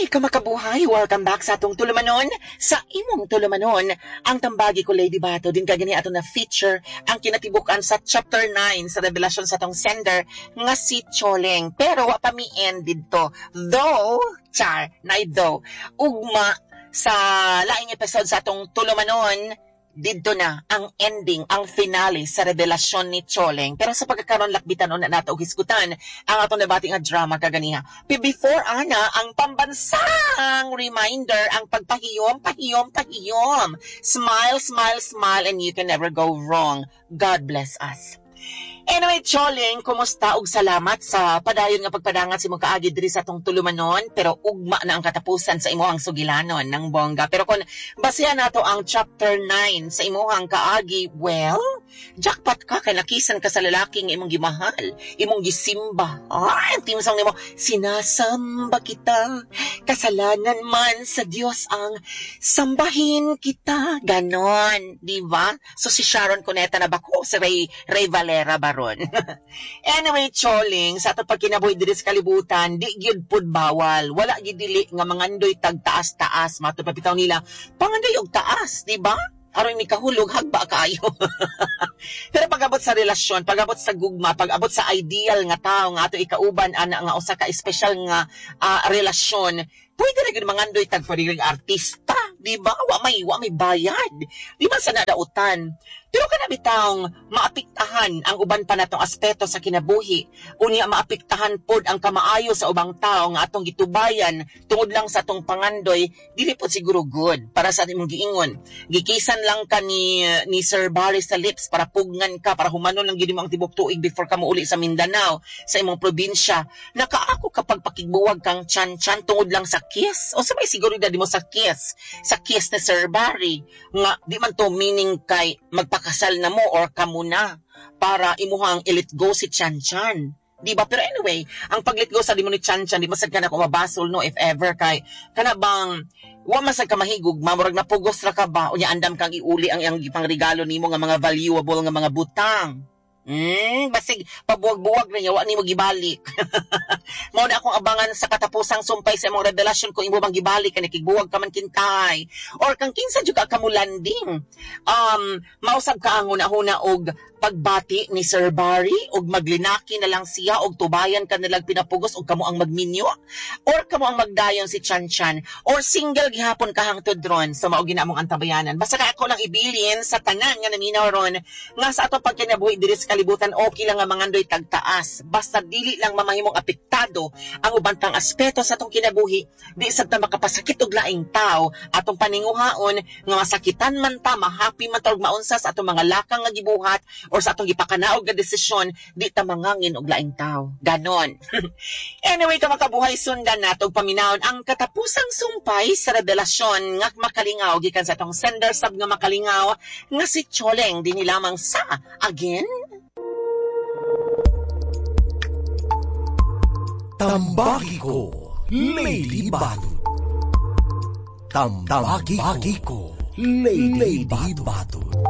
ka makabuhay, welcome back sa atong tulumanon. Sa imong tulumanon, ang tambagi ko Lady Bato, din kagani ato na feature ang kinatibukan sa chapter 9 sa revelasyon sa atong sender nga si Choleng. Pero wa pa mi end dito. Though, ugma sa laing episode sa atong tulumanon, dito na ang ending, ang finale sa revelasyon ni Choleng. Pero sa pagkakaroon lakbitan o na nato og hisgutan ang atong nabating nga drama kaganiha. Before ana, ang pambansang reminder, ang pagpahiyom. Smile, smile, smile, and you can never go wrong. God bless us. Anyway, Choleng, kumusta og salamat sa padayon nga pagpadangat si mong kaagi diri sa atong tulumanon, pero ugma na ang katapusan sa imuhang sugilanon ng bongga. Pero kung basehan nato ang chapter 9 sa imuhang kaagi, well, jackpot ka, kay nakisan ka sa lalaking imong gimahal, imong gisimba. Ay, ang timsong nimo, sinasamba kita, kasalanan man sa Dios ang sambahin kita. Ganon, di ba? So si Sharon Cuneta na bako, si Ray Valera ba ron. Anyway, Choleng, sa ato pagkinabuhi diri sa kalibutan, di gyud pud bawal. Wala gyud dili nga mangandoy tag taas-taas, mato papitaw nila. Pangandoy og taas, di ba? Aron ni kahulog hagba kaayo. Pero pag-abot sa relasyon, pag-abot sa gugma, pag-abot sa ideal nga tao nga ato ikauban ana nga usa ka special nga relasyon, pwede ra gyud mangandoy tag pagiging artista, di ba? Wa may bayad. Di ba sa nadautan? Pero kana bitawng maapektahan ang uban pa natong aspeto sa kinabuhi. Unya maapektahan pod ang kamaayo sa ubang tao nga atong gitubayan tungod lang sa atong pangandoy, dili pod siguro good para sa imong giingon. Gikisan lang ka ni Sir Barry sa lips para pugnan ka, para humanon lang gid mo ang tibok tuig before ka mouli sa Mindanao, sa imong probinsya. Nakaako kapag pakigbuwag kang chan-chan tungod lang sa kiss. O sabay seguridad mo sa kiss ni Sir Barry nga di man to meaning kay magpakasal na mo or kamo na para imuhang i-let go si Chan-Chan. Di ba? Pero anyway, ang pag-let go sa di mo ni Chan-Chan, di masag ka na kumabasol, no, if ever, kay kana bang wa masag ka mahigug, mamurag na pugos ra ka ba, o niya andam kang iuli ang iyang ipang regalo nimo nga mga valuable nga mga butang. Basig pabuwag-buwag na niya, wa ni mo gibalik. Mao na akong abangan sa katapusang sumpay sa imong revelasyon kung imo bang gibalik kani kigbuwag ka man kintay or kang kinsa jud ka mo landing. Mausab ka ang huna-huna og pagbati ni Sir Barry og maglinaki na lang siya og tubayan ka nilang pinapugos og kamo ang magminyo or kamo ang magdayon si Chan-Chan or single gihapon ka hangtod ron sa mao ginamong antabayanan. Basta ka ako lang ibilin sa tanan nga naminaw ron nga sa atong pagkinabuhi diri sa kalibutan okay lang nga mangandoy tagtaas basta dili lang mamahimong apektado ang uban pang aspeto sa atong kinabuhi, di sad ta makapasakit og laing tao atong paninguhaon nga masakitan man ta, mahappy man ta og maunsa sa atong mga lakang nga gibuhat or sa atong gipakanaog nga desisyon, di ta mangangin og laing tao. Ganon. Anyway, kamakabuhay sundan nato paminawon ang katapusang sumpay sa revelasyon nga makalingaw gikan sa atong sender sub nga makalingaw nga si Choleng dinhi lamang sa again Tambagi ko, Lady Bato. Tambagi ko, Lady Bato.